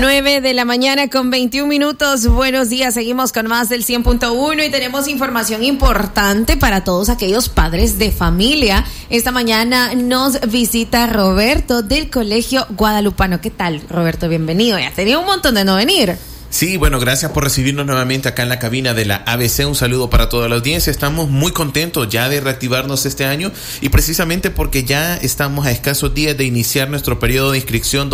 9 de la mañana con 21 minutos. Buenos días, seguimos con más del 100.1 y tenemos información importante para todos aquellos padres de familia. Esta mañana nos visita Roberto del Colegio Guadalupano. ¿Qué tal, Roberto? Bienvenido. Ya tenía un montón de no venir. Sí, bueno, gracias por recibirnos nuevamente acá en la cabina de la ABC. Un saludo para toda la audiencia. Estamos muy contentos ya de reactivarnos este año y precisamente porque ya estamos a escasos días de iniciar nuestro periodo de inscripción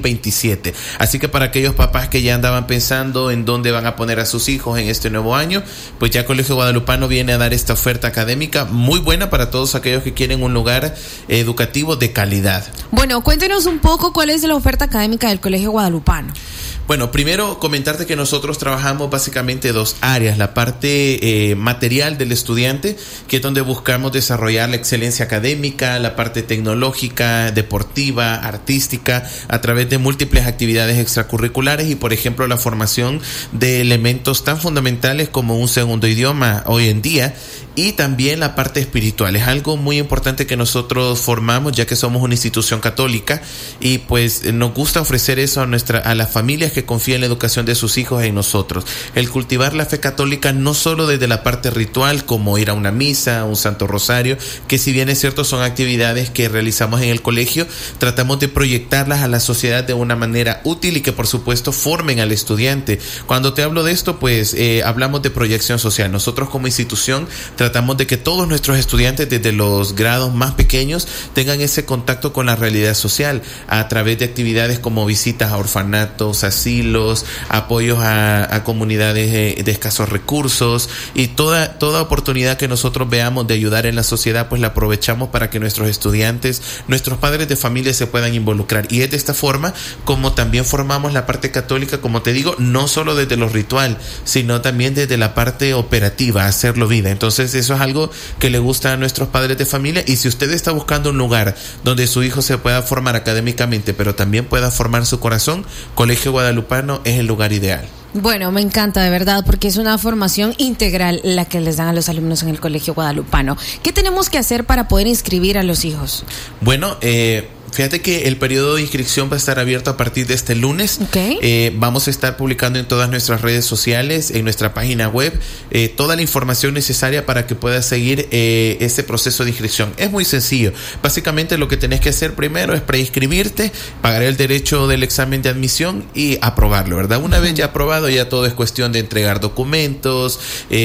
2027. Así que para aquellos papás que ya andaban pensando en dónde van a poner a sus hijos en este nuevo año, pues ya Colegio Guadalupano viene a dar esta oferta académica muy buena para todos aquellos que quieren un lugar educativo de calidad. Bueno, cuéntenos un poco cuál es la oferta académica del Colegio Guadalupano. Bueno, primero comentarte que nosotros trabajamos básicamente dos áreas, la parte material del estudiante, que es donde buscamos desarrollar la excelencia académica, la parte tecnológica, deportiva, artística, a través de múltiples actividades extracurriculares y, por ejemplo, la formación de elementos tan fundamentales como un segundo idioma hoy en día, y también la parte espiritual. Es algo muy importante que nosotros formamos, ya que somos una institución católica y pues nos gusta ofrecer eso a las familias que confían en la educación de sus hijos en nosotros. El cultivar la fe católica no solo desde la parte ritual, como ir a una misa, un santo rosario, que si bien es cierto son actividades que realizamos en el colegio, tratamos de proyectarlas a la sociedad de una manera útil y que por supuesto formen al estudiante. Cuando te hablo de esto, pues hablamos de proyección social. Nosotros como institución tratamos de que todos nuestros estudiantes desde los grados más pequeños tengan ese contacto con la realidad social a través de actividades como visitas a orfanatos, asilos, apoyos a comunidades de escasos recursos y toda oportunidad que nosotros veamos de ayudar en la sociedad, pues la aprovechamos para que nuestros estudiantes, nuestros padres de familia se puedan involucrar. Y es de esta forma como también formamos la parte católica, como te digo, no solo desde lo ritual, sino también desde la parte operativa, hacerlo vida. Entonces eso es algo que le gusta a nuestros padres de familia y si usted está buscando un lugar donde su hijo se pueda formar académicamente, pero también pueda formar su corazón, Colegio Guadalupano es el lugar ideal. Bueno, me encanta de verdad porque es una formación integral la que les dan a los alumnos en el Colegio Guadalupano. ¿Qué tenemos que hacer para poder inscribir a los hijos? Bueno, fíjate que el periodo de inscripción va a estar abierto a partir de este lunes. Okay. Vamos a estar publicando en todas nuestras redes sociales, en nuestra página web, toda la información necesaria para que puedas seguir este proceso de inscripción. Es muy sencillo. Básicamente lo que tenés que hacer primero es preinscribirte, pagar el derecho del examen de admisión y aprobarlo, ¿verdad? Una vez ya aprobado, ya todo es cuestión de entregar documentos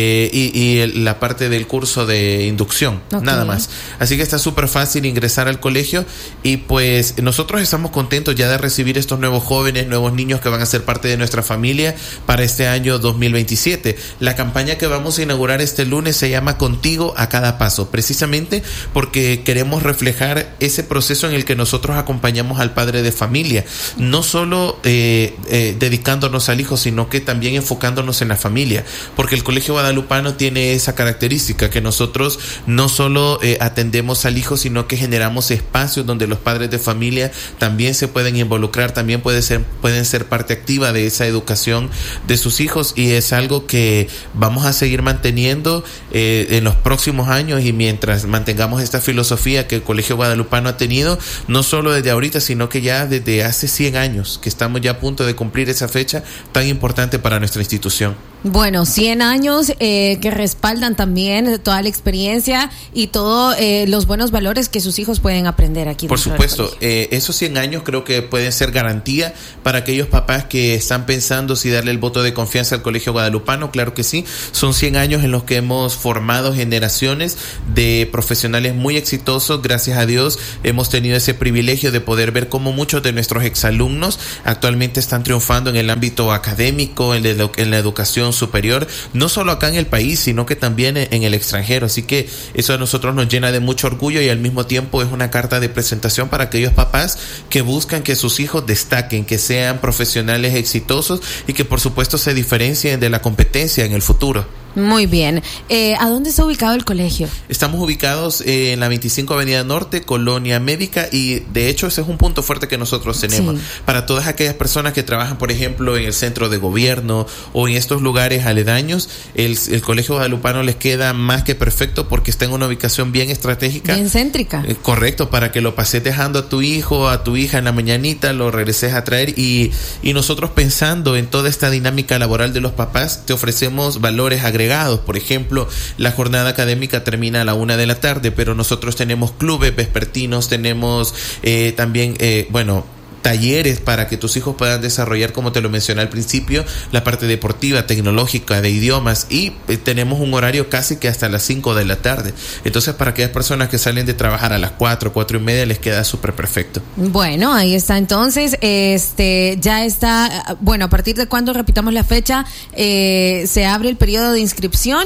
y la parte del curso de inducción, nada más. Así que está súper fácil ingresar al colegio y pues nosotros estamos contentos ya de recibir estos nuevos jóvenes, nuevos niños que van a ser parte de nuestra familia para este año 2027. La campaña que vamos a inaugurar este lunes se llama Contigo a cada paso, precisamente porque queremos reflejar ese proceso en el que nosotros acompañamos al padre de familia, no solo dedicándonos al hijo, sino que también enfocándonos en la familia, porque el Colegio Guadalupano tiene esa característica que nosotros no solo atendemos al hijo, sino que generamos espacios donde los padres de familia también se pueden involucrar, también pueden ser parte activa de esa educación de sus hijos y es algo que vamos a seguir manteniendo en los próximos años y mientras mantengamos esta filosofía que el Colegio Guadalupano ha tenido, no solo desde ahorita, sino que ya desde hace 100 años, que estamos ya a punto de cumplir esa fecha tan importante para nuestra institución. Bueno, 100 años que respaldan también toda la experiencia y todos los buenos valores que sus hijos pueden aprender aquí. Por supuesto, esos 100 años creo que pueden ser garantía para aquellos papás que están pensando si darle el voto de confianza al Colegio Guadalupano. Claro que sí, son 100 años en los que hemos formado generaciones de profesionales muy exitosos. Gracias a Dios hemos tenido ese privilegio de poder ver cómo muchos de nuestros exalumnos actualmente están triunfando en el ámbito académico, en la educación superior, no solo acá en el país, sino que también en el extranjero. Así que eso a nosotros nos llena de mucho orgullo y al mismo tiempo es una carta de presentación para aquellos papás que buscan que sus hijos destaquen, que sean profesionales exitosos y que por supuesto se diferencien de la competencia en el futuro. Muy bien. ¿A dónde está ubicado el colegio? Estamos ubicados en la 25 Avenida Norte, Colonia Médica, y de hecho ese es un punto fuerte que nosotros tenemos. Sí. Para todas aquellas personas que trabajan, por ejemplo, en el centro de gobierno o en estos lugares aledaños, el Colegio Guadalupano les queda más que perfecto porque está en una ubicación bien estratégica. Bien céntrica. Correcto, para que lo pases dejando a tu hijo, a tu hija en la mañanita, lo regreses a traer y nosotros pensando en toda esta dinámica laboral de los papás, te ofrecemos valores agregados. Por ejemplo, la jornada académica termina a la 1 de la tarde, pero nosotros tenemos clubes vespertinos, tenemos también, talleres para que tus hijos puedan desarrollar, como te lo mencioné al principio, la parte deportiva, tecnológica, de idiomas, y tenemos un horario casi que hasta las 5 de la tarde. Entonces, para aquellas personas que salen de trabajar a las 4:30, les queda súper perfecto. Bueno, ahí está entonces, ya está, a partir de cuándo, repitamos la fecha, se abre el periodo de inscripción.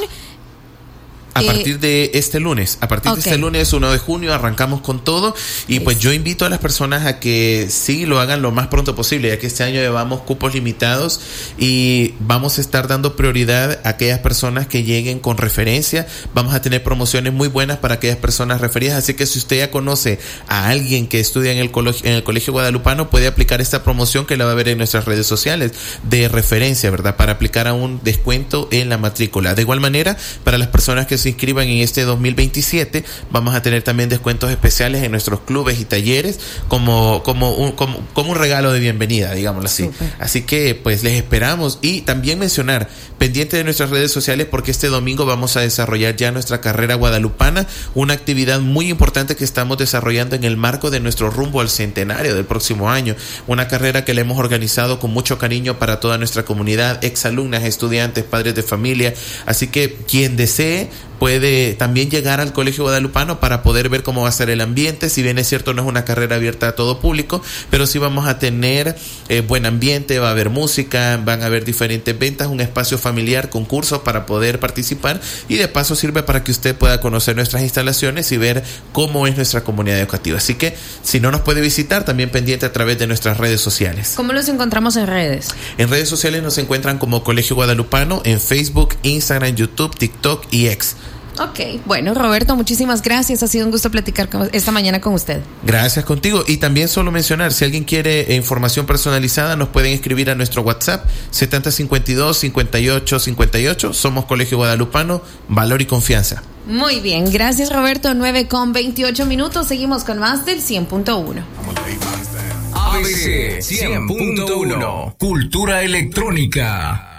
A partir de este lunes, de este lunes 1 de junio arrancamos con todo y pues yo invito a las personas a que sí lo hagan lo más pronto posible, ya que este año llevamos cupos limitados y vamos a estar dando prioridad a aquellas personas que lleguen con referencia. Vamos a tener promociones muy buenas para aquellas personas referidas, así que si usted ya conoce a alguien que estudia en el Colegio Guadalupano, puede aplicar esta promoción que la va a ver en nuestras redes sociales de referencia, ¿verdad? Para aplicar a un descuento en la matrícula. De igual manera, para las personas que se inscriban en este 2027, vamos a tener también descuentos especiales en nuestros clubes y talleres como un regalo de bienvenida, digámoslo así. Super. Así que pues les esperamos, y también mencionar, pendiente de nuestras redes sociales, porque este domingo vamos a desarrollar ya nuestra carrera guadalupana, una actividad muy importante que estamos desarrollando en el marco de nuestro rumbo al centenario del próximo año, una carrera que la hemos organizado con mucho cariño para toda nuestra comunidad, exalumnas, estudiantes, padres de familia, así que quien desee puede también llegar al Colegio Guadalupano para poder ver cómo va a ser el ambiente. Si bien es cierto, no es una carrera abierta a todo público, pero sí vamos a tener buen ambiente, va a haber música, van a haber diferentes ventas, un espacio familiar, concursos para poder participar, y de paso sirve para que usted pueda conocer nuestras instalaciones y ver cómo es nuestra comunidad educativa. Así que si no nos puede visitar, también pendiente a través de nuestras redes sociales. ¿Cómo los encontramos en redes? En redes sociales nos encuentran como Colegio Guadalupano en Facebook, Instagram, YouTube, TikTok y X. Ok, bueno, Roberto, muchísimas gracias. Ha sido un gusto platicar esta mañana con usted. Gracias contigo. Y también solo mencionar, si alguien quiere información personalizada, nos pueden escribir a nuestro WhatsApp 7052-5858. Somos Colegio Guadalupano, valor y confianza. Muy bien, gracias Roberto. 9:28. Seguimos con más del 100.1. ABC 100.1. Cultura electrónica.